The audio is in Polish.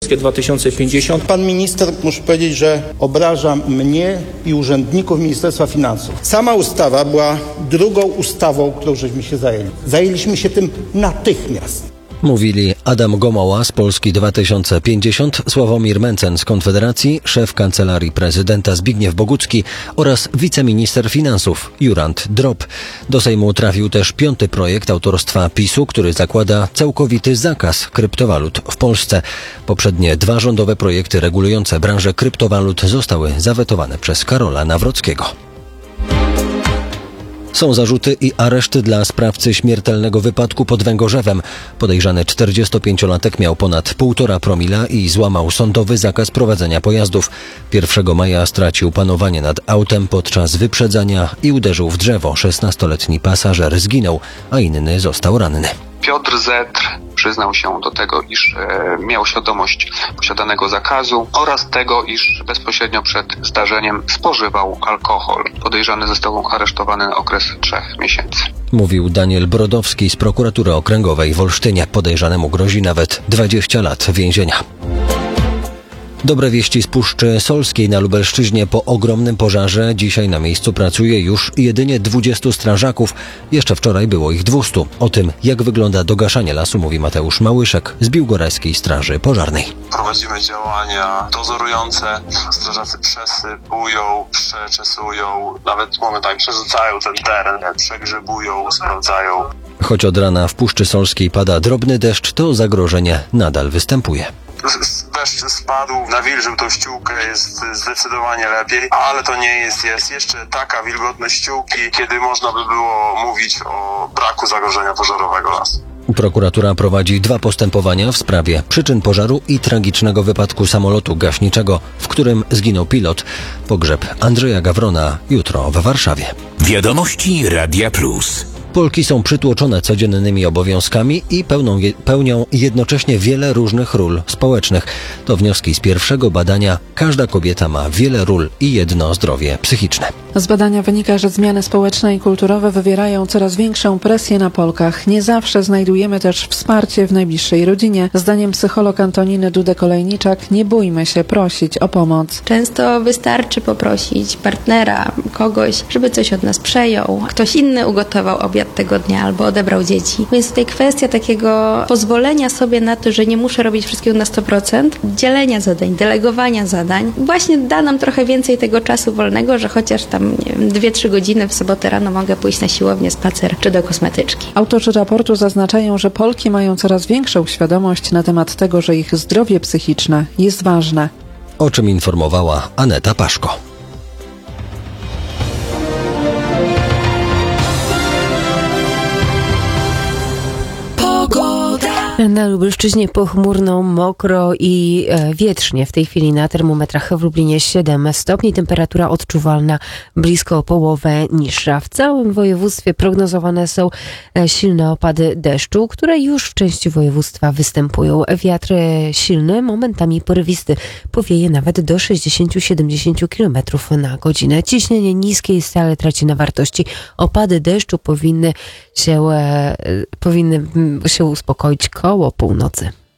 Polskie 2050. Pan minister, muszę powiedzieć, że obraża mnie i urzędników Ministerstwa Finansów. Sama ustawa była drugą ustawą, którą żeśmy się zajęli. Zajęliśmy się tym natychmiast. Mówili Adam Gomoła z Polski 2050, Sławomir Mencen z Konfederacji, szef Kancelarii Prezydenta Zbigniew Bogucki oraz wiceminister finansów Jurand Drop. Do Sejmu trafił też 5. projekt autorstwa PiS-u, który zakłada całkowity zakaz kryptowalut w Polsce. Poprzednie 2 rządowe projekty regulujące branżę kryptowalut zostały zawetowane przez Karola Nawrockiego. Są zarzuty i areszt dla sprawcy śmiertelnego wypadku pod Węgorzewem. Podejrzany 45-latek miał ponad 1,5 promila i złamał sądowy zakaz prowadzenia pojazdów. 1 maja stracił panowanie nad autem podczas wyprzedzania i uderzył w drzewo. 16-letni pasażer zginął, a inny został ranny. Piotr Z. przyznał się do tego, iż miał świadomość posiadanego zakazu oraz tego, iż bezpośrednio przed zdarzeniem spożywał alkohol. Podejrzany został aresztowany na okres 3 miesięcy. Mówił Daniel Brodowski z Prokuratury Okręgowej w Olsztynie. Podejrzanemu grozi nawet 20 lat więzienia. Dobre wieści z Puszczy Solskiej na Lubelszczyźnie. Po ogromnym pożarze dzisiaj na miejscu pracuje już jedynie 20 strażaków. Jeszcze wczoraj było ich 200. O tym, jak wygląda dogaszanie lasu, mówi Mateusz Małyszek z Biłgorajskiej Straży Pożarnej. Prowadzimy działania dozorujące. Strażacy przesypują, przeczesują, nawet momentami przerzucają ten teren, przegrzebują, sprawdzają. Choć od rana w Puszczy Solskiej pada drobny deszcz, to zagrożenie nadal występuje. Deszcz spadł, nawilżył tą ściółkę, jest zdecydowanie lepiej, ale to nie jest jeszcze taka wilgotność ściółki, kiedy można by było mówić o braku zagrożenia pożarowego lasu. Prokuratura prowadzi 2 postępowania w sprawie przyczyn pożaru i tragicznego wypadku samolotu gaśniczego, w którym zginął pilot. Pogrzeb Andrzeja Gawrona jutro w Warszawie. Wiadomości Radia Plus. Polki są przytłoczone codziennymi obowiązkami i pełnią jednocześnie wiele różnych ról społecznych. To wnioski z pierwszego badania Każda kobieta ma wiele ról i jedno zdrowie psychiczne. Z badania wynika, że zmiany społeczne i kulturowe wywierają coraz większą presję na Polkach. Nie zawsze znajdujemy też wsparcie w najbliższej rodzinie. Zdaniem psycholog Antoniny Dudę-Kolejniczak, nie bójmy się prosić o pomoc. Często wystarczy poprosić partnera, kogoś, żeby coś od nas przejął. Ktoś inny ugotował obiad tego dnia albo odebrał dzieci. Więc tutaj kwestia takiego pozwolenia sobie na to, że nie muszę robić wszystkiego na 100%, dzielenia zadań, delegowania zadań, właśnie da nam trochę więcej tego czasu wolnego, że chociaż tam 2-3 godziny w sobotę rano mogę pójść na siłownię, spacer czy do kosmetyczki. Autorzy raportu zaznaczają, że Polki mają coraz większą świadomość na temat tego, że ich zdrowie psychiczne jest ważne. O czym informowała Aneta Paszko. Na Lubelszczyźnie pochmurno, mokro i wietrznie. W tej chwili na termometrach w Lublinie 7 stopni. Temperatura odczuwalna blisko o połowę niższa. W całym województwie prognozowane są silne opady deszczu, które już w części województwa występują. Wiatr silny, momentami porywisty. Powieje nawet do 60-70 km na godzinę. Ciśnienie niskie i stale traci na wartości. Opady deszczu powinny się uspokoić koło północy.